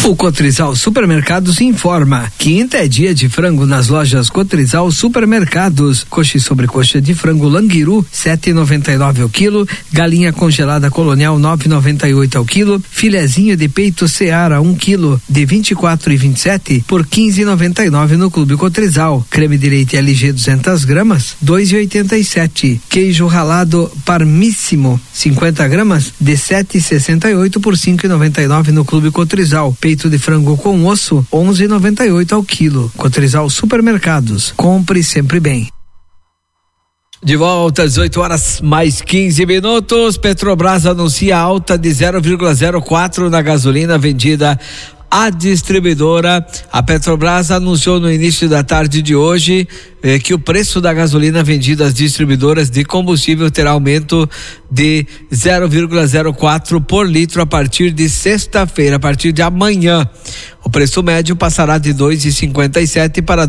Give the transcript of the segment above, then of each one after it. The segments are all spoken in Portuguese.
O Cotrizal Supermercados informa: quinta é dia de frango nas lojas Cotrizal Supermercados. Coxa e sobrecoxa de frango Languiru, 7,99 ao quilo. Galinha congelada Colonial, 9,98 ao quilo. Filezinho de peito Seara, 1 quilo, de 24,27 por 15,99 no Clube Cotrizal. Creme de leite LG 200 gramas, 2,87. Queijo ralado Parmíssimo, 50 gramas, de 7,68 por 5,99 no Clube Cotrizal. Peito de frango com osso, 11,98 ao quilo. Cotrizal Supermercados. Compre sempre bem. De volta às 8h mais 15. Petrobras anuncia alta de 0,04 na gasolina vendida à distribuidora. A Petrobras anunciou no início da tarde de hoje que o preço da gasolina vendida às distribuidoras de combustível terá aumento de 0,04 por litro a partir de sexta-feira, a partir de amanhã. O preço médio passará de 2,57 para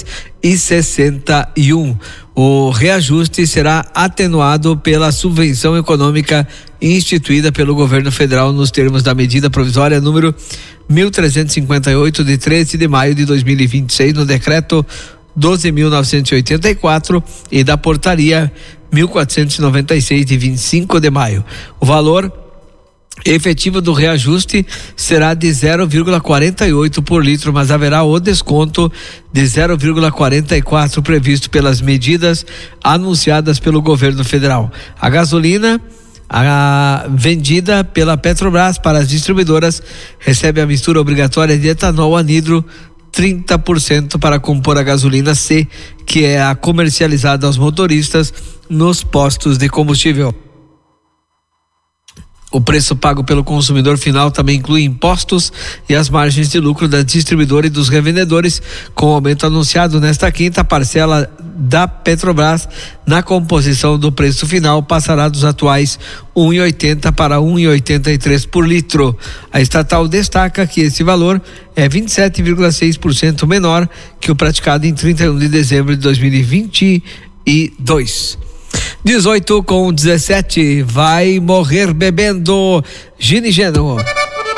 2,61. O reajuste será atenuado pela subvenção econômica instituída pelo governo federal nos termos da medida provisória número 1358 de 13 de maio de 2026, no decreto 12.984 e da portaria 1496 de 25 de maio. O valor efetivo do reajuste será de 0,48 por litro, mas haverá o desconto de 0,44 previsto pelas medidas anunciadas pelo governo federal. A gasolina vendida pela Petrobras para as distribuidoras recebe a mistura obrigatória de etanol anidro 30% para compor a gasolina C, que é a comercializada aos motoristas nos postos de combustível. O preço pago pelo consumidor final também inclui impostos e as margens de lucro da distribuidora e dos revendedores. Com o aumento anunciado nesta quinta, a parcela da Petrobras na composição do preço final passará dos atuais 1,80 para 1,83 por litro. A estatal destaca que esse valor é 27,6% menor que o praticado em 31 de dezembro de 2022. 18:17, vai morrer bebendo. Gini Gênero.